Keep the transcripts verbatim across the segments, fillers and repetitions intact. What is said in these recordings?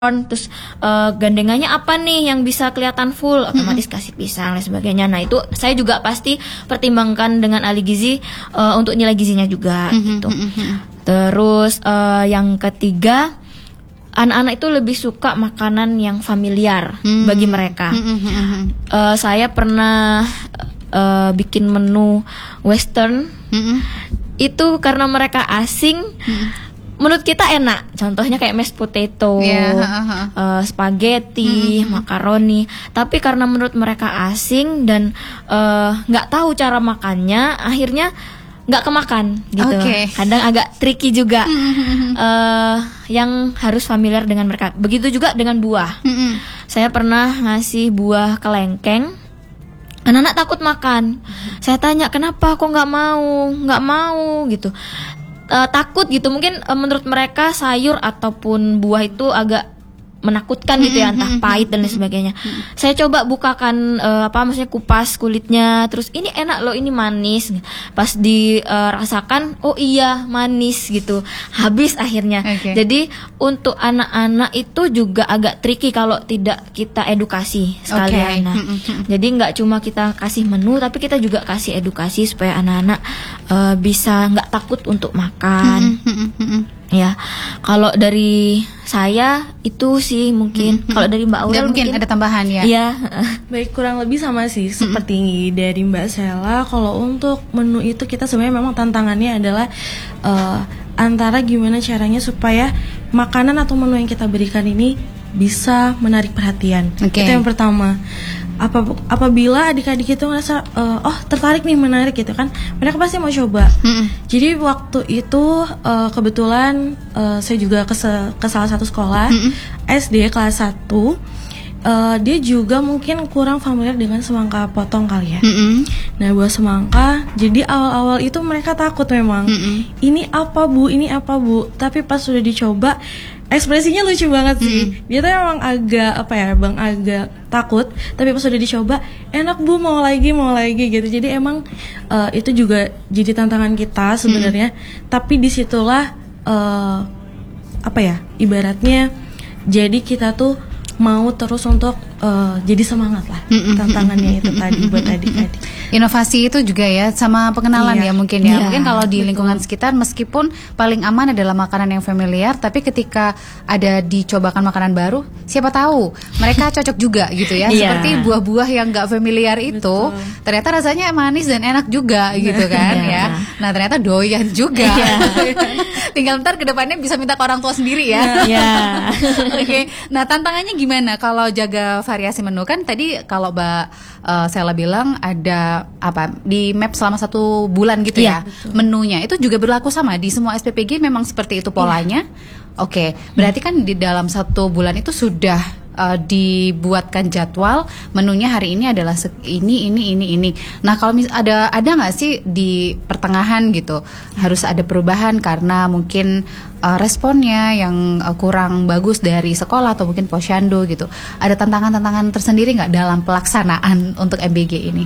terus uh, gandengannya apa nih yang bisa kelihatan full, otomatis kasih pisang dan sebagainya. Nah itu saya juga pasti pertimbangkan dengan ahli gizi uh, untuk nilai gizinya juga gitu. Terus uh, yang ketiga, anak-anak itu lebih suka makanan yang familiar hmm. bagi mereka. Hmm. Uh, saya pernah uh, bikin menu western, hmm. itu karena mereka asing. Hmm. Menurut kita enak, contohnya kayak mashed potato, yeah, uh-huh. uh, spaghetti, mm-hmm. makaroni. Tapi karena menurut mereka asing dan nggak uh, tahu cara makannya, akhirnya nggak kemakan gitu. Okay. Kadang agak tricky juga, mm-hmm. uh, yang harus familiar dengan mereka. Begitu juga dengan buah. Mm-hmm. Saya pernah ngasih buah kelengkeng. Anak-anak takut makan. Mm-hmm. Saya tanya kenapa kok nggak mau, nggak mau gitu. Uh, takut gitu, mungkin uh, menurut mereka sayur ataupun buah itu agak menakutkan gitu ya, entah pahit dan lain sebagainya. Saya coba bukakan uh, apa maksudnya kupas kulitnya, terus ini enak loh, ini manis. Pas dirasakan, uh, oh iya manis gitu. Habis akhirnya. Okay. Jadi untuk anak-anak itu juga agak tricky kalau tidak kita edukasi sekalian. Okay. Nah, jadi nggak cuma kita kasih menu, tapi kita juga kasih edukasi supaya anak-anak uh, bisa nggak takut untuk makan. Ya, kalau dari saya itu sih mungkin. Hmm. Kalau dari Mbak Aurel mungkin, mungkin ada tambahan ya. Iya. Baik, kurang lebih sama sih seperti hmm. dari Mbak Sela. Kalau untuk menu itu kita sebenarnya memang tantangannya adalah uh, antara gimana caranya supaya makanan atau menu yang kita berikan ini bisa menarik perhatian. Okay. Itu yang pertama. Apa, apabila adik-adik itu ngerasa uh, oh tertarik nih, menarik gitu kan, mereka pasti mau coba. Mm-hmm. Jadi waktu itu uh, kebetulan uh, saya juga ke, se- ke salah satu sekolah mm-hmm. S D kelas satu. Uh, dia juga mungkin kurang familiar dengan semangka potong kali ya. Mm-hmm. Nah buah semangka, jadi awal-awal itu mereka takut memang. Mm-hmm. Ini apa bu, ini apa bu. Tapi pas sudah dicoba, ekspresinya lucu banget sih. Mm-hmm. Dia tuh emang agak apa ya bang, agak takut. Tapi pas sudah dicoba, enak bu, mau lagi, mau lagi gitu. Jadi emang uh, itu juga jadi tantangan kita sebenarnya. Mm-hmm. Tapi disitulah uh, apa ya, ibaratnya jadi kita tuh mau terus untuk uh, jadi semangat lah. Tantangannya itu tadi buat adik-adik. Inovasi itu juga ya, sama pengenalan iya. ya mungkin ya. Iya, mungkin kalau di lingkungan betul. sekitar meskipun paling aman adalah makanan yang familiar, tapi ketika ada dicobakan makanan baru, siapa tahu mereka cocok juga gitu ya. Iya. Seperti buah-buah yang nggak familiar itu, betul. ternyata rasanya manis dan enak juga gitu kan iya. ya. Nah ternyata doyan juga. Iya. Tinggal ntar kedepannya bisa minta ke orang tua sendiri ya. Iya. Oke. Okay. Nah tantangannya gimana kalau jaga variasi menu? Kan tadi kalau Mbak uh, Sela bilang ada apa di map selama satu bulan gitu ya, ya menunya itu juga berlaku sama di semua S P P G, memang seperti itu polanya. Ya. Oke, berarti kan di dalam satu bulan itu sudah uh, dibuatkan jadwal menunya hari ini adalah ini ini ini ini. Nah kalau mis- ada ada nggak sih di pertengahan gitu harus ada perubahan karena mungkin uh, responnya yang uh, kurang bagus dari sekolah atau mungkin posyandu gitu? Ada tantangan-tantangan tersendiri nggak dalam pelaksanaan untuk M B G ini?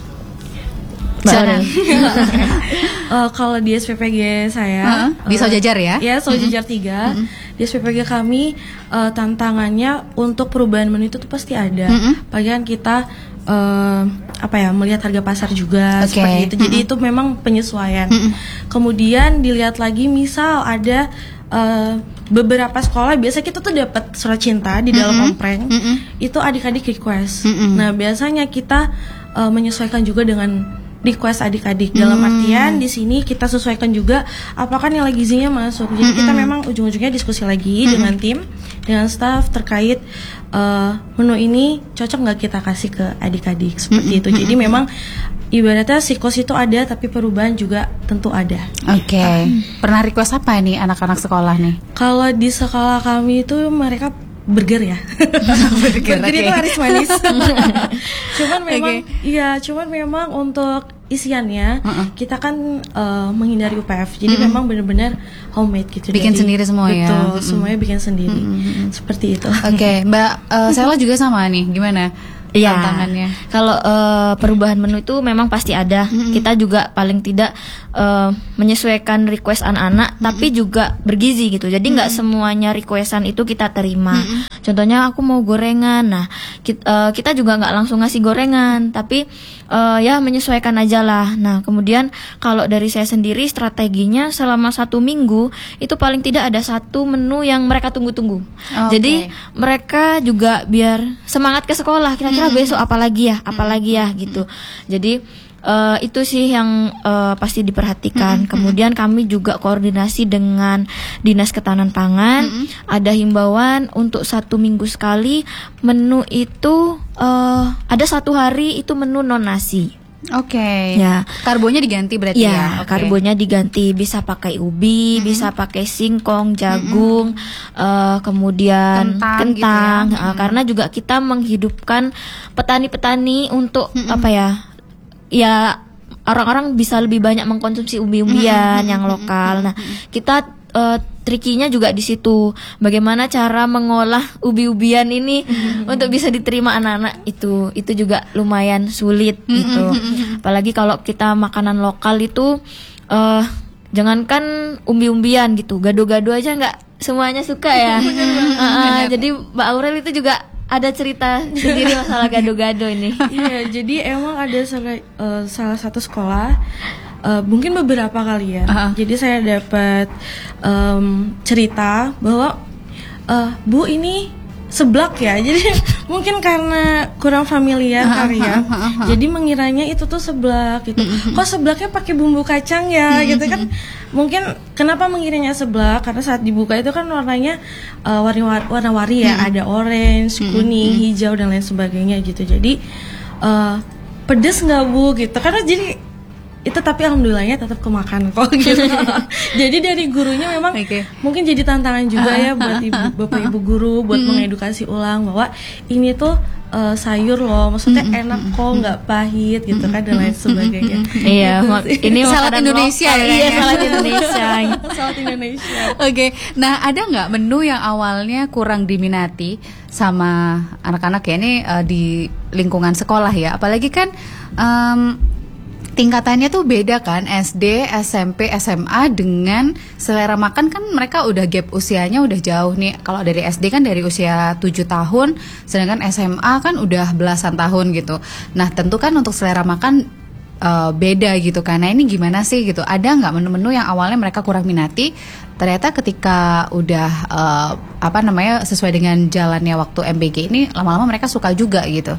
uh, kalau di S P P G saya uh-huh. di Saujajar ya? Ya, Saujajar uh-huh. tiga. Uh-huh. Di S P P G kami uh, tantangannya untuk perubahan menu itu tuh pasti ada. Uh-huh. Apalagi kan kita uh, apa ya, melihat harga pasar juga, okay. seperti itu. Jadi uh-huh. itu memang penyesuaian. Uh-huh. Kemudian dilihat lagi, misal ada uh, beberapa sekolah, biasa kita tuh dapat surat cinta di dalam uh-huh. ompreng. Uh-huh. Itu adik-adik request. Uh-huh. Nah, biasanya kita uh, menyesuaikan juga dengan request adik-adik. Dalam artian di sini kita sesuaikan juga apakah nilai gizinya masuk. Jadi mm-hmm. kita memang ujung-ujungnya diskusi lagi mm-hmm. dengan tim, dengan staff terkait uh, menu ini cocok nggak kita kasih ke adik-adik seperti mm-hmm. itu. Jadi memang ibaratnya siklus itu ada, tapi perubahan juga tentu ada. Oke. Okay. Uh, Pernah request apa nih anak-anak sekolah nih? Kalau di sekolah kami itu mereka burger ya. Burger, burger okay. itu harus manis. Cuman memang iya, okay. cuman memang untuk isiannya uh-uh. kita kan uh, menghindari U P F. Jadi uh-uh. memang benar-benar homemade gitu. Bikin dari, sendiri semua betul, ya. Betul, semuanya bikin sendiri. Uh-uh. Seperti itu. Oke, okay. Mbak uh, Sela juga sama nih. Gimana? Iya. tantangannya? Kalau uh, perubahan menu itu memang pasti ada. Mm-hmm. Kita juga paling tidak uh, menyesuaikan request anak-anak, mm-hmm. tapi juga bergizi gitu. Jadi nggak mm-hmm. semuanya requestan itu kita terima. Mm-hmm. Contohnya aku mau gorengan. Nah, kita, uh, kita juga nggak langsung ngasih gorengan, tapi uh, ya menyesuaikan aja lah. Nah, kemudian kalau dari saya sendiri strateginya selama satu minggu itu paling tidak ada satu menu yang mereka tunggu-tunggu. Okay. Jadi mereka juga biar semangat ke sekolah. Kira-kira mm-hmm. besok apalagi ya, apalagi ya gitu. Jadi uh, itu sih yang uh, pasti diperhatikan. Mm-hmm. Kemudian kami juga koordinasi dengan Dinas Ketahanan Pangan. Mm-hmm. Ada himbauan untuk satu minggu sekali menu itu uh, ada satu hari itu menu non nasi. Oke. Okay. Ya. Karbonya diganti berarti ya. Ya, okay. karbonya diganti, bisa pakai ubi, mm-hmm. bisa pakai singkong, jagung, mm-hmm. uh, kemudian kentang, kentang gitu ya. uh, karena juga kita menghidupkan petani-petani untuk mm-hmm. apa ya? Ya orang-orang bisa lebih banyak mengkonsumsi umbi-umbian mm-hmm. yang lokal. Nah, kita uh, trikinya juga di situ. Bagaimana cara mengolah ubi-ubian ini mm-hmm. untuk bisa diterima anak-anak itu itu juga lumayan sulit mm-hmm. gitu. Apalagi kalau kita makanan lokal itu uh, jangankan umbi-umbian gitu, gado-gado aja nggak semuanya suka ya. uh, uh, jadi Mbak Aurel itu juga ada cerita sendiri masalah gado-gado ini. Iya, jadi emang ada salah, uh, salah satu sekolah. Uh, mungkin beberapa kali ya. Uh-huh. Jadi saya dapat um, cerita bahwa uh, Bu ini seblak ya. Jadi mungkin karena kurang familiar uh-huh. kali ya. Uh-huh. Jadi mengiranya itu tuh seblak gitu. Uh-huh. Kok seblaknya pakai bumbu kacang ya? Uh-huh. Gitu kan. Mungkin kenapa mengiranya seblak? Karena saat dibuka itu kan warnanya uh, warna-warni ya. Uh-huh. Ada orange, kuning, uh-huh. hijau dan lain sebagainya gitu. Jadi uh, pedes nggak Bu gitu. Karena jadi itu tapi alhamdulillahnya tetap kemakan kok gitu. Jadi dari gurunya memang okay. mungkin jadi tantangan juga ya buat ibu bapak ibu guru buat mm. mengedukasi ulang bahwa ini tuh uh, sayur loh, maksudnya mm. enak kok, nggak pahit gitu kan dan lain sebagainya. Iya, ini salad Indonesia ya. Iya, salad Indonesia. Salad Indonesia. Oke, nah ada nggak menu yang awalnya kurang diminati sama anak-anak ya ini uh, di lingkungan sekolah ya, apalagi kan um, tingkatannya tuh beda kan, S D, S M P, S M A dengan selera makan kan mereka udah gap usianya udah jauh nih. Kalau dari S D kan dari usia tujuh tahun, sedangkan S M A kan udah belasan tahun gitu. Nah tentu kan untuk selera makan uh, beda gitu kan. Nah ini gimana sih gitu, ada nggak menu-menu yang awalnya mereka kurang minati, ternyata ketika udah uh, apa namanya sesuai dengan jalannya waktu M B G ini lama-lama mereka suka juga gitu.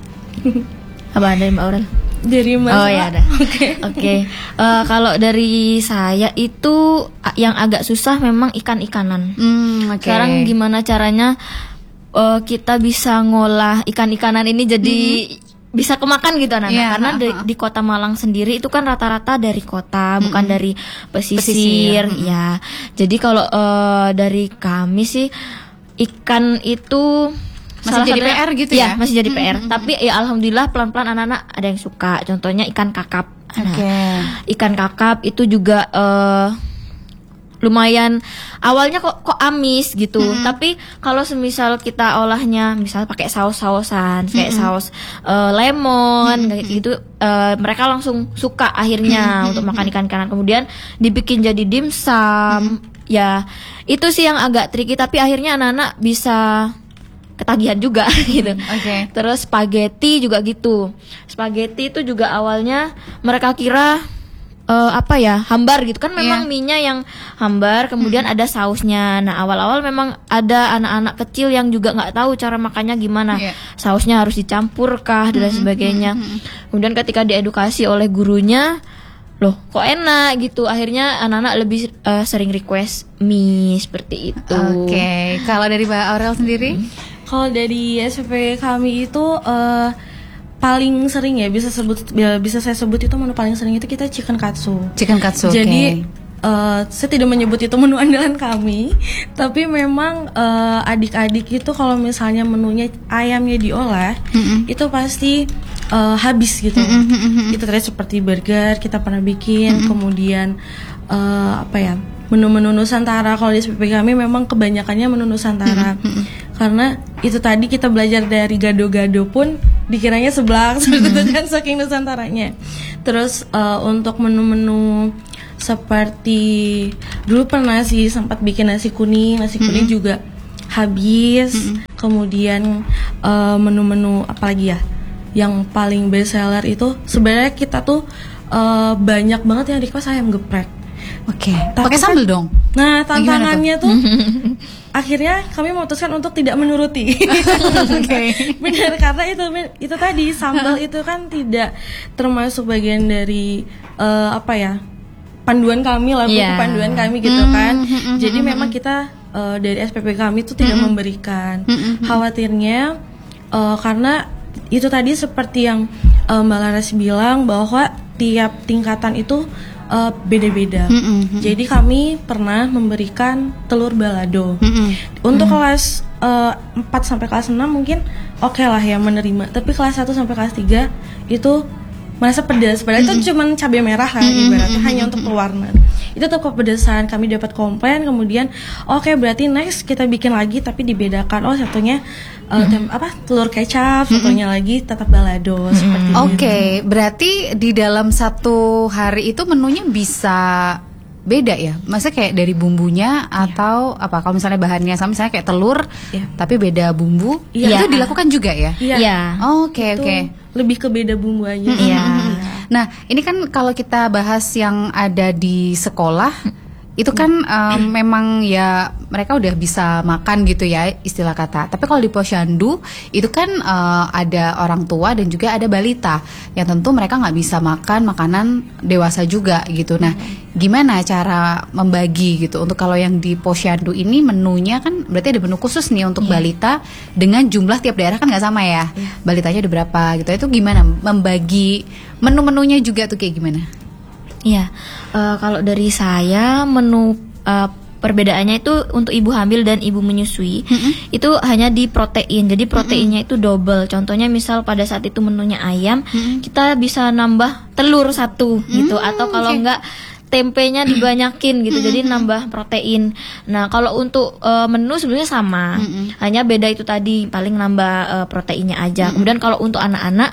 Apa ada Mbak Aurel? Dari Mas. Oh ya ada. Oke. Okay. Oke. Okay. Uh, kalau dari saya itu yang agak susah memang ikan-ikanan. Hmm, okay. Sekarang gimana caranya uh, kita bisa ngolah ikan-ikanan ini jadi mm-hmm. bisa kemakan gitu anak-anak. Yeah, karena uh-huh. di, di Kota Malang sendiri itu kan rata-rata dari kota, mm-hmm. bukan dari pesisir, pesisir. Mm-hmm. Ya. Jadi kalau uh, dari kami sih ikan itu masih jadi P R gitu ya? Ya, masih jadi P R. Mm-hmm. Tapi ya alhamdulillah pelan-pelan anak-anak ada yang suka. Contohnya ikan kakap. Nah, okay. ikan kakap itu juga uh, lumayan awalnya kok kok amis gitu. Mm-hmm. Tapi kalau semisal kita olahnya misal pakai saus-sausan, kayak mm-hmm. saus uh, lemon mm-hmm. kayak gitu, uh, mereka langsung suka akhirnya mm-hmm. untuk makan ikan-ikanan. Kemudian dibikin jadi dimsum. Mm-hmm. Ya, itu sih yang agak tricky tapi akhirnya anak-anak bisa ketagihan juga gitu. Okay. Terus spaghetti juga gitu. Spaghetti itu juga awalnya mereka kira uh, apa ya, hambar gitu kan, memang yeah. mie-nya yang hambar, kemudian mm-hmm. ada sausnya. Nah awal-awal memang ada anak-anak kecil yang juga nggak tahu cara makannya gimana. Yeah. Sausnya harus dicampur kah dan mm-hmm. sebagainya. Mm-hmm. Kemudian ketika diedukasi oleh gurunya, loh kok enak gitu, akhirnya anak-anak lebih uh, sering request mie seperti itu. Oke, okay. Kalau dari Mbak Aurel sendiri? Hmm. Kalau dari S P kami itu uh, paling sering ya bisa sebut ya, bisa saya sebut itu menu paling sering itu kita chicken katsu. Chicken katsu. Jadi okay. uh, saya tidak menyebut itu menu andalan kami, tapi memang uh, adik-adik itu kalau misalnya menunya ayamnya diolah, mm-hmm. itu pasti uh, habis gitu. Mm-hmm. Itu tadi seperti burger kita pernah bikin, mm-hmm. kemudian uh, apa ya? Menu-menu Nusantara. Kalau di S P P kami memang kebanyakannya menu Nusantara. Mm-hmm. Karena itu tadi kita belajar dari gado-gado pun dikiranya seblak seperti itu kan saking Nusantaranya. Terus uh, untuk menu-menu seperti dulu pernah sih sempat bikin nasi kuning, nasi kuning mm-hmm. juga habis. Mm-hmm. Kemudian uh, menu-menu apa lagi ya? Yang paling best seller itu sebenarnya kita tuh uh, banyak banget yang request ayam geprek. Oke. Okay. Pakai sambal dong. Nah, tantangannya tuh akhirnya kami memutuskan untuk tidak menuruti. Oke. Okay. Benar, karena itu itu tadi sambal itu kan tidak termasuk bagian dari uh, apa ya? panduan kami lah, buku yeah. panduan kami gitu mm, kan. Mm, mm, Jadi mm, memang kita uh, dari S P P kami itu tidak mm, memberikan. Mm, mm, Khawatirnya uh, karena itu tadi seperti yang uh, Mbak Laras bilang bahwa tiap tingkatan itu uh, beda-beda. Mm, mm, mm. Jadi kami pernah memberikan telur balado. Mm, mm. Untuk mm. kelas uh, empat sampai kelas enam mungkin oke okay lah ya menerima. Tapi kelas satu sampai kelas tiga itu merasa pedas, padahal mm-hmm. itu cuma cabai merah kan mm-hmm. ibaratnya hanya untuk pewarna. Itu tuh kepedesan, kami dapat komplain, kemudian oke okay, berarti next kita bikin lagi tapi dibedakan. Oh satunya uh, mm-hmm. tem- apa telur kecap, satunya mm-hmm. lagi tetap balado mm-hmm. seperti itu. Oke, okay, berarti di dalam satu hari itu menunya bisa beda ya? Maksudnya kayak dari bumbunya atau yeah. apa? Kalau misalnya bahannya sama, misalnya kayak telur, yeah. tapi beda bumbu, yeah. itu dilakukan juga ya? Iya. Yeah. Oke oke. Lebih ke beda bumbu aja. Iya. Yeah. Nah, ini kan kalau kita bahas yang ada di sekolah, itu kan um, memang ya mereka udah bisa makan gitu ya istilah kata. Tapi kalau di posyandu itu kan uh, ada orang tua dan juga ada balita yang tentu mereka nggak bisa makan makanan dewasa juga gitu. Nah, gimana cara membagi gitu untuk kalau yang di posyandu ini menunya kan berarti ada menu khusus nih untuk yeah. balita dengan jumlah tiap daerah kan nggak sama ya. Yeah. Balitanya ada berapa gitu. Itu gimana membagi menu-menunya juga tuh kayak gimana? Iya, uh, kalau dari saya menu uh, perbedaannya itu untuk ibu hamil dan ibu menyusui mm-hmm. itu hanya di protein. Jadi proteinnya mm-hmm. itu double. Contohnya misal pada saat itu menunya ayam, mm-hmm. kita bisa nambah telur satu mm-hmm. gitu. Atau kalau okay. enggak tempenya dibanyakin gitu. Mm-hmm. Jadi nambah protein. Nah kalau untuk uh, menu sebenarnya sama, mm-hmm. hanya beda itu tadi paling nambah uh, proteinnya aja. Mm-hmm. Kemudian kalau untuk anak-anak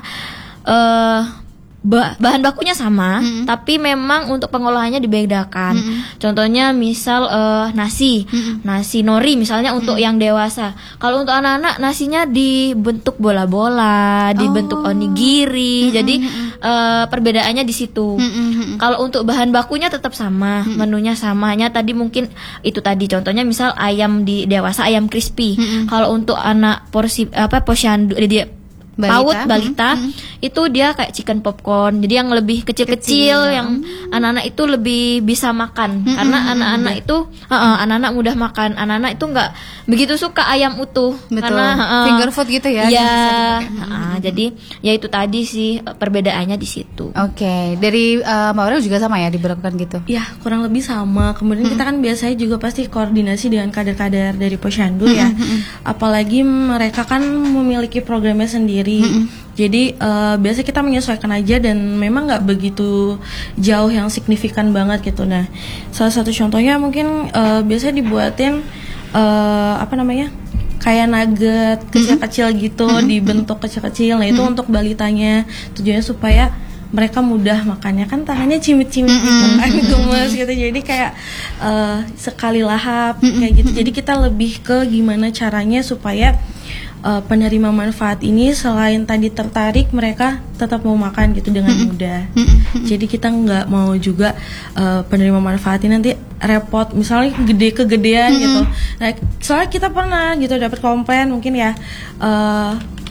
uh, Bah, bahan bakunya sama, mm-hmm. tapi memang untuk pengolahannya dibedakan. Mm-hmm. Contohnya misal uh, nasi, mm-hmm. nasi nori misalnya untuk mm-hmm. yang dewasa. Kalau untuk anak-anak nasinya dibentuk bola-bola, dibentuk oh. onigiri. Mm-hmm. Jadi uh, perbedaannya di situ. Mm-hmm. Kalau untuk bahan bakunya tetap sama, mm-hmm. menunya sama. Hanya tadi mungkin itu tadi contohnya misal ayam di dewasa ayam crispy. Mm-hmm. Kalau untuk anak porsi apa posyandu dia balita. Paut balita mm-hmm. itu dia kayak chicken popcorn. Jadi yang lebih kecil-kecil Kecil. yang anak-anak itu lebih bisa makan mm-hmm. karena anak-anak itu uh-uh, anak-anak mudah makan. Anak-anak itu nggak begitu suka ayam utuh. Betul. Karena uh, finger food gitu ya. Iya. Uh, jadi ya itu tadi sih perbedaannya di situ. Oke, okay. Dari uh, Mbak Aurel juga sama ya diberlakukan gitu. Ya, kurang lebih sama. Kemudian mm-hmm. kita kan biasanya juga pasti koordinasi dengan kader-kader dari posyandu mm-hmm. ya. Apalagi mereka kan memiliki programnya sendiri. Mm-hmm. Jadi uh, biasa kita menyesuaikan aja dan memang nggak begitu jauh yang signifikan banget gitu. Nah, salah satu contohnya mungkin uh, biasanya dibuatin uh, apa namanya kayak nugget kecil-kecil gitu, mm-hmm. dibentuk kecil-kecil. Nah itu mm-hmm. untuk balitanya tujuannya supaya mereka mudah makannya kan tangannya cimit-cimit mm-hmm. gitu kan gemes gitu. Jadi kayak uh, sekali lahap mm-hmm. kayak gitu. Jadi kita lebih ke gimana caranya supaya Uh, penerima manfaat ini selain tadi tertarik mereka tetap mau makan gitu dengan mm-hmm. mudah. Mm-hmm. Jadi kita nggak mau juga uh, penerima manfaat ini nanti repot misalnya gede kegedean mm-hmm. gitu. Nah soalnya kita pernah gitu dapat komplain mungkin ya. Uh,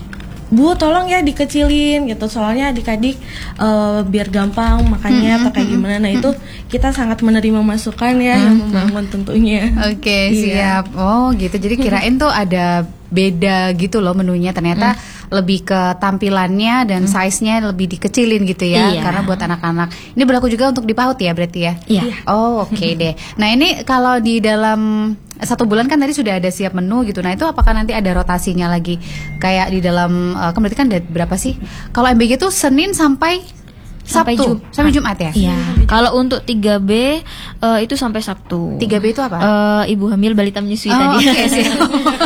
Bu tolong ya dikecilin gitu soalnya adik-adik uh, biar gampang makannya mm-hmm. atau kayak gimana. Nah itu kita sangat menerima masukan ya mm-hmm. yang membangun tentunya. Oke okay, iya. Siap. Oh gitu jadi kirain tuh ada beda gitu loh menunya ternyata mm. lebih ke tampilannya dan mm. size-nya lebih dikecilin gitu ya iya. karena buat anak-anak. Ini berlaku juga untuk di PAUD ya berarti ya? Iya. Oh oke okay deh. Nah ini kalau di dalam satu bulan kan tadi sudah ada siap menu gitu. Nah itu apakah nanti ada rotasinya lagi kayak di dalam uh, kan berarti kan ada berapa sih? Kalau M B G tuh Senin sampai sampai Sabtu, Jumat. sampai Jumat ya? Iya. Kalau untuk tiga B uh, itu sampai Sabtu. tiga B itu apa? Uh, ibu hamil balita menyusui Oh, tadi. Oke, okay, siap.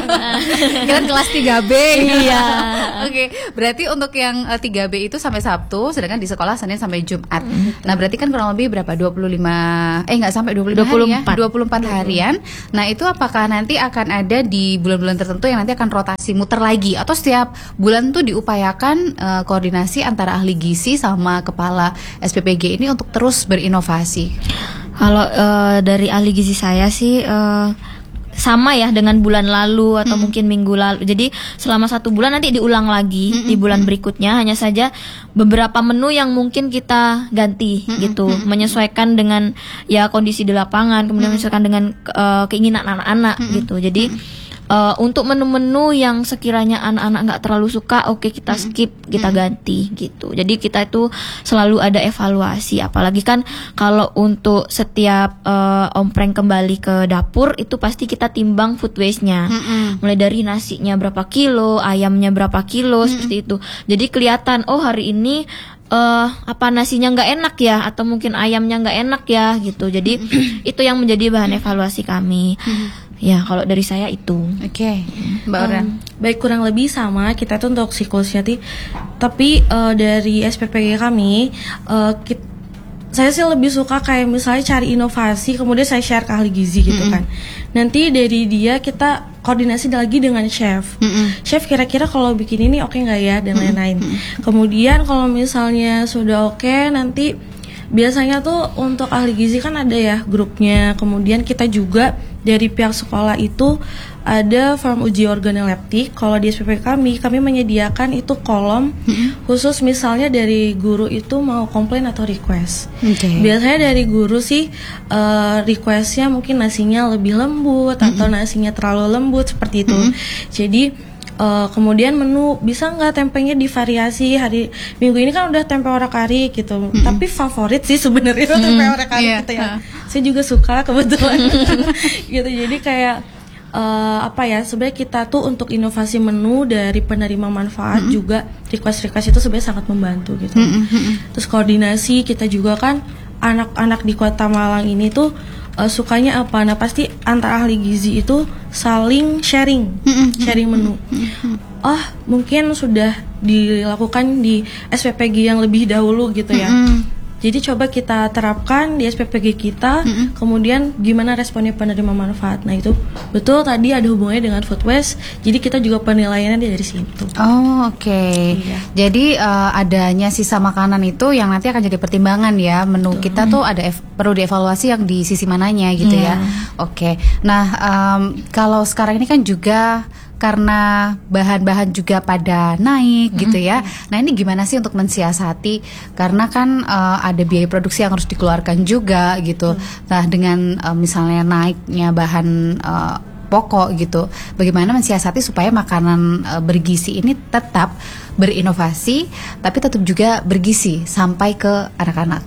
Kalian kelas tiga B. Iya. Oke, okay, berarti untuk yang uh, tiga B itu sampai Sabtu, sedangkan di sekolah Senin sampai Jumat. Mm-hmm. Nah, berarti kan kurang lebih berapa? dua puluh lima eh enggak sampai dua puluh lima dua puluh hari empat. ya? dua puluh empat harian. Nah, itu apakah nanti akan ada di bulan-bulan tertentu yang nanti akan rotasi muter lagi atau setiap bulan tuh diupayakan uh, koordinasi antara ahli gizi sama kepala S P P G ini untuk terus berinovasi? Kalau uh, dari ahli gizi saya sih uh, sama ya dengan bulan lalu atau mm. mungkin minggu lalu. Jadi selama satu bulan nanti diulang lagi mm-hmm. di bulan berikutnya. Hanya saja beberapa menu yang mungkin kita ganti mm-hmm. gitu, menyesuaikan dengan ya kondisi di lapangan, kemudian mm-hmm. menyesuaikan dengan uh, keinginan anak-anak mm-hmm. gitu. Jadi Uh, untuk menu-menu yang sekiranya anak-anak nggak terlalu suka, oke okay, kita skip, kita ganti gitu. Jadi kita itu selalu ada evaluasi. Apalagi kan kalau untuk setiap uh, ompreng kembali ke dapur itu pasti kita timbang food waste-nya. Mm-hmm. Mulai dari nasinya berapa kilo, ayamnya berapa kilo, mm-hmm. seperti itu. Jadi kelihatan oh hari ini Uh, apa nasinya nggak enak ya, atau mungkin ayamnya nggak enak ya gitu. Jadi itu yang menjadi bahan evaluasi kami. Ya kalau dari saya itu. Oke, okay. Mbak Oren. Um, baik, kurang lebih sama kita tuh untuk psikososiati. Tapi uh, dari S P P G kami, uh, kita, saya sih lebih suka kayak misalnya cari inovasi, kemudian saya share ke ahli gizi gitu mm-hmm. kan. Nanti dari dia kita koordinasi lagi dengan chef. Mm-hmm. Chef kira-kira kalau bikin ini oke okay nggak ya dan lain-lain. Mm-hmm. Kemudian kalau misalnya sudah oke okay, nanti biasanya tuh untuk ahli gizi kan ada ya grupnya. Kemudian kita juga dari pihak sekolah itu ada form uji organoleptik. Kalau di S P P kami, kami menyediakan itu kolom mm-hmm. khusus misalnya dari guru itu mau komplain atau request. Okay. Biasanya dari guru sih uh, requestnya mungkin nasinya lebih lembut mm-hmm. atau nasinya terlalu lembut seperti itu. Mm-hmm. Jadi Uh, kemudian menu bisa nggak tempenya divariasi, hari minggu ini kan udah tempe orak-arik gitu, mm-hmm. tapi favorit sih sebenarnya mm-hmm. tempe orak-arik yeah. gitu ya. Uh. Saya juga suka kebetulan gitu. Jadi kayak uh, apa ya, sebenarnya kita tuh untuk inovasi menu dari penerima manfaat mm-hmm. juga request-request itu sebenarnya sangat membantu gitu. Mm-hmm. Terus koordinasi kita juga kan anak-anak di Kota Malang ini tuh uh, sukanya apa? Nah pasti antara ahli gizi itu saling sharing, mm-hmm. sharing menu. Mm-hmm. Oh mungkin sudah dilakukan di S P P G yang lebih dahulu gitu ya. Mm-hmm. Jadi coba kita terapkan di S P P G kita, mm-hmm. kemudian gimana responnya penerima manfaat. Nah itu betul tadi ada hubungannya dengan food waste. Jadi kita juga penilaiannya dari situ. Oh oke. Okay. Iya. Jadi uh, adanya sisa makanan itu yang nanti akan jadi pertimbangan ya. Menu betul. Kita tuh ada ev- perlu dievaluasi yang di sisi mananya gitu yeah. ya. Oke. Okay. Nah um, kalau sekarang ini kan juga karena bahan-bahan juga pada naik mm-hmm. gitu ya. Nah ini gimana sih untuk mensiasati, karena kan uh, ada biaya produksi yang harus dikeluarkan juga gitu. Mm. Nah dengan uh, misalnya naiknya bahan uh, pokok gitu, bagaimana mensiasati supaya makanan uh, bergizi ini tetap berinovasi tapi tetap juga bergizi sampai ke anak-anak.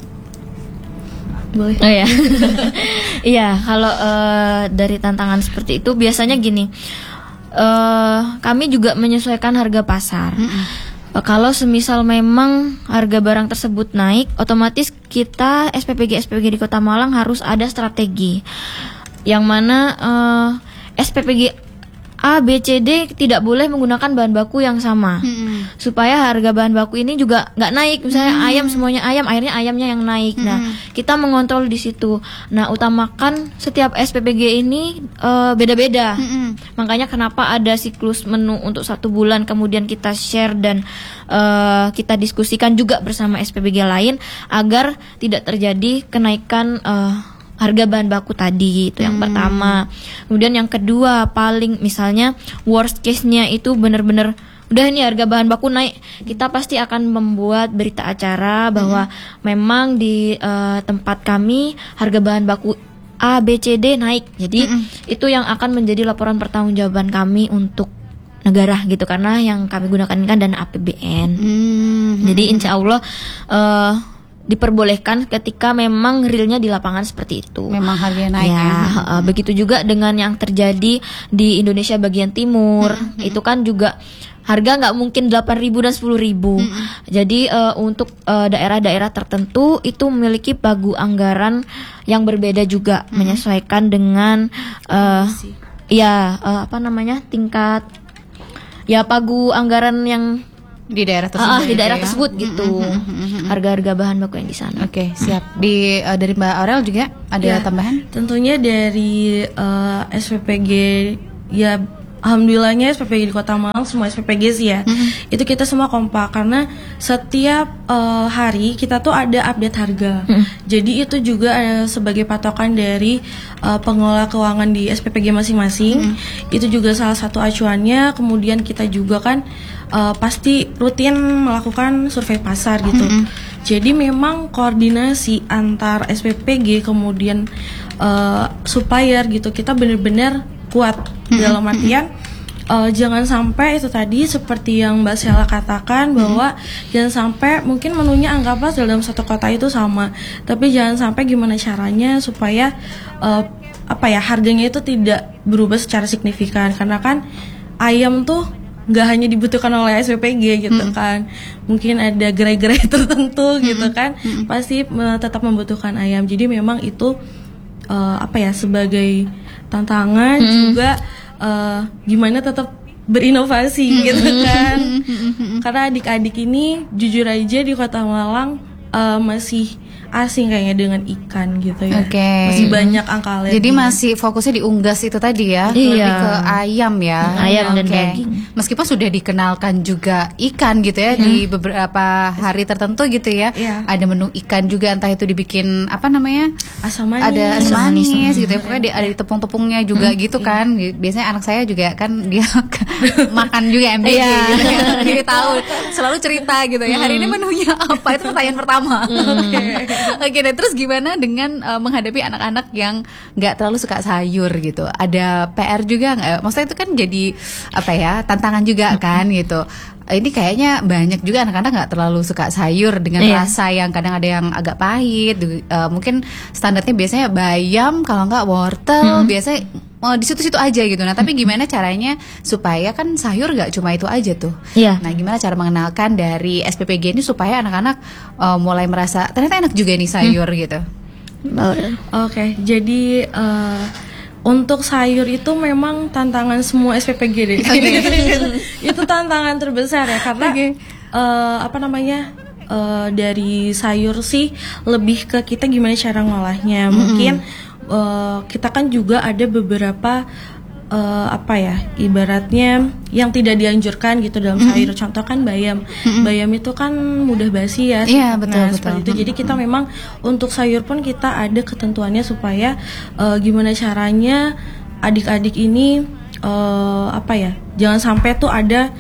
Boleh. Oh ya. Iya, kalau uh, dari tantangan seperti itu biasanya gini. Uh, kami juga menyesuaikan harga pasar. Mm-hmm. Uh, kalau semisal memang harga barang tersebut naik, otomatis kita S P P G S P P G di Kota Malang harus ada strategi, yang mana uh, S P P G A, B, C, D tidak boleh menggunakan bahan baku yang sama, hmm. supaya harga bahan baku ini juga nggak naik. Misalnya hmm. ayam semuanya ayam, akhirnya ayamnya yang naik. Hmm. Nah, kita mengontrol di situ. Nah, utamakan setiap S P P G ini uh, beda-beda. Hmm. Makanya kenapa ada siklus menu untuk satu bulan, kemudian kita share dan uh, kita diskusikan juga bersama S P P G lain agar tidak terjadi kenaikan Uh, harga bahan baku tadi. Itu yang hmm. pertama. Kemudian yang kedua, paling misalnya worst case-nya itu benar-benar udah nih harga bahan baku naik, kita pasti akan membuat berita acara bahwa hmm. memang di uh, tempat kami harga bahan baku A, B, C, D naik. Jadi hmm. itu yang akan menjadi laporan pertanggungjawaban kami untuk negara gitu, karena yang kami gunakan kan dana A P B N. Hmm. Jadi insya Allah uh, diperbolehkan ketika memang realnya di lapangan seperti itu. Memang harganya naik ya. ya. Uh, begitu juga dengan yang terjadi di Indonesia bagian timur, hmm. itu kan juga harga nggak mungkin delapan ribu dan sepuluh ribu. Hmm. Jadi uh, untuk uh, daerah-daerah tertentu itu memiliki pagu anggaran yang berbeda juga, hmm. menyesuaikan dengan uh, ya uh, apa namanya tingkat ya pagu anggaran yang di daerah tersebut. Ah, di daerah ya? tersebut gitu. Harga-harga bahan baku yang di sana. Oke, okay, siap. Di uh, dari Mbak Aurel juga ada ya, tambahan? Tentunya dari uh, S P P G ya, alhamdulillahnya S P P G di Kota Malang semua S P P G sih ya. Mm-hmm. Itu kita semua kompak karena setiap uh, hari kita tuh ada update harga. Mm-hmm. Jadi itu juga uh, sebagai patokan dari uh, pengelola keuangan di S P P G masing-masing. Mm-hmm. Itu juga salah satu acuannya. Kemudian kita juga kan Uh, pasti rutin melakukan survei pasar gitu. Mm-hmm. Jadi memang koordinasi antar S P P G kemudian uh, supplier gitu kita benar-benar kuat. Mm-hmm. Dalam artian uh, jangan sampai itu tadi seperti yang Mbak Sela katakan bahwa mm-hmm. jangan sampai mungkin menunya anggaplah dalam satu kota itu sama, tapi jangan sampai gimana caranya supaya uh, apa ya harganya itu tidak berubah secara signifikan, karena kan ayam tuh nggak hanya dibutuhkan oleh S P P G gitu, hmm. kan mungkin ada gerai-gerai tertentu hmm. gitu kan, hmm. pasti uh, tetap membutuhkan ayam. Jadi memang itu uh, apa ya sebagai tantangan, hmm. juga uh, gimana tetap berinovasi hmm. gitu kan, hmm. karena adik-adik ini jujur aja di Kota Malang uh, masih asing kayaknya dengan ikan gitu ya. Okay. Masih banyak angka lain. Jadi masih fokusnya di unggas itu tadi ya, iya. lebih ke ayam ya. Ayam okay. dan daging. Meskipun sudah dikenalkan juga ikan gitu ya, hmm. di beberapa hari tertentu gitu ya. Yeah. Ada menu ikan juga, entah itu dibikin apa namanya? Asam manis. Ada asam manis, manis gitu ya. Pokoknya di, ada di tepung-tepungnya juga hmm. gitu kan. Biasanya anak saya juga kan dia makan juga M D G yeah. gitu ya. Jadi tahu, selalu cerita gitu ya. Hari ini menunya apa? Itu pertanyaan pertama. Oke. Oke, dan terus gimana dengan uh, menghadapi anak-anak yang nggak terlalu suka sayur gitu? Ada P R juga nggak? Maksudnya itu kan jadi apa ya tantangan juga kan gitu. Ini kayaknya banyak juga anak-anak nggak terlalu suka sayur dengan yeah. rasa yang kadang ada yang agak pahit. Uh, mungkin standarnya biasanya bayam, kalau nggak wortel, mm-hmm. biasanya oh, di situ-situ aja gitu. Nah, tapi gimana caranya supaya kan sayur nggak cuma itu aja tuh. Yeah. Nah, gimana cara mengenalkan dari S P P G ini supaya anak-anak uh, mulai merasa ternyata enak juga nih sayur hmm. gitu. Oke, okay, jadi uh, untuk sayur itu memang tantangan semua S P P G deh. Okay. Itu tantangan terbesar ya, karena okay. uh, apa namanya uh, dari sayur sih lebih ke kita gimana cara ngolahnya. Mm-hmm. Mungkin uh, kita kan juga ada beberapa uh, apa ya ibaratnya yang tidak dianjurkan gitu dalam sayur. Mm-hmm. Contoh kan bayam. Mm-hmm. Bayam itu kan mudah basi ya. Iya, betul, nah, betul. Seperti itu. Jadi kita memang untuk sayur pun kita ada ketentuannya supaya uh, gimana caranya adik-adik ini uh, apa ya jangan sampai tuh ada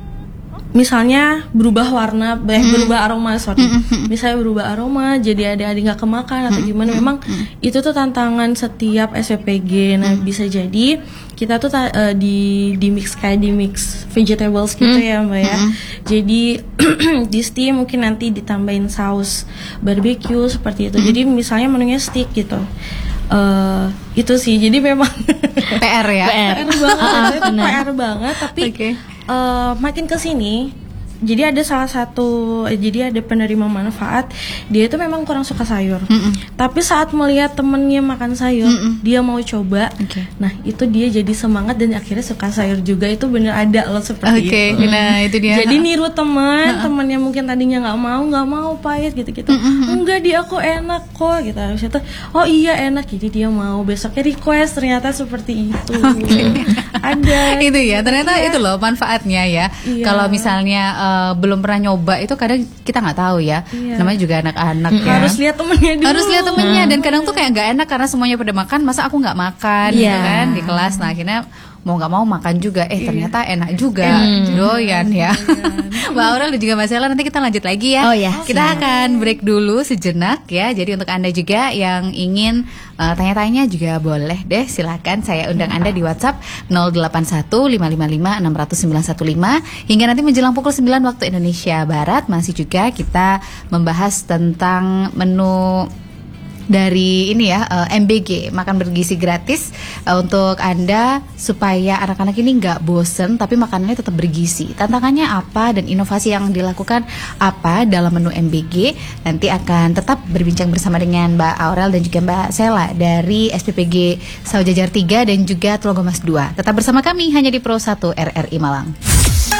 misalnya berubah warna, mm-hmm. berubah aroma, sorry, mm-hmm. misalnya berubah aroma, jadi adik-adik nggak kemakan atau gimana. Memang mm-hmm. itu tuh tantangan setiap S P P G. Nah, mm-hmm. bisa jadi kita tuh ta- uh, di di mix kayak di mix vegetables gitu mm-hmm. ya, Mbak ya. Mm-hmm. Jadi di steam mungkin nanti ditambahin saus barbecue seperti itu. Mm-hmm. Jadi misalnya menunya steak gitu. Uh, itu sih. Jadi memang P R ya. P R banget, itu P R banget. Tapi okay. uh, makin kesini, jadi ada salah satu, jadi ada penerima manfaat, dia itu memang kurang suka sayur. Mm-mm. Tapi saat melihat temennya makan sayur, Mm-mm. dia mau coba. Okay. Nah itu dia jadi semangat dan akhirnya suka sayur juga. Itu bener ada loh seperti okay. itu. Nah itu dia. Jadi niru teman, temannya mungkin tadinya nggak mau, nggak mau pahit gitu-gitu. Mm-mm. Enggak, di aku enak kok gitu. Habis itu, oh iya enak, jadi dia mau. Besoknya request ternyata seperti itu. Okay. Ada. Itu ya, ternyata ya. Itu loh manfaatnya ya. Iya. Kalau misalnya Uh, belum pernah nyoba itu kadang kita nggak tahu ya. Iya. Namanya juga anak-anak ya. Harus lihat temennya dulu. Harus lihat temennya hmm. dan kadang tuh kayak nggak enak karena semuanya pada makan, masa aku nggak makan yeah. gitu kan di kelas. Nah akhirnya mau nggak mau makan juga. Eh ternyata enak juga, Enak juga. doyan ya. Mbak Aurel dan juga Mbak Sela, nanti kita lanjut lagi ya. Oh ya, Kita siap. akan break dulu sejenak ya. Jadi untuk Anda juga yang ingin uh, tanya-tanya juga boleh deh, silakan saya undang Anda di WhatsApp nol delapan satu lima lima lima enam nol nol sembilan satu lima hingga nanti menjelang pukul sembilan waktu Indonesia Barat. Masih juga kita membahas tentang menu dari ini ya, uh, M B G, makan bergizi gratis, uh, untuk Anda supaya anak-anak ini nggak bosen tapi makanannya tetap bergizi. Tantangannya apa dan inovasi yang dilakukan apa dalam menu M B G? Nanti akan tetap berbincang bersama dengan Mbak Aurel dan juga Mbak Sela dari S P P G Saujajar tiga dan juga Telogomas dua. Tetap bersama kami hanya di Pro satu R R I Malang.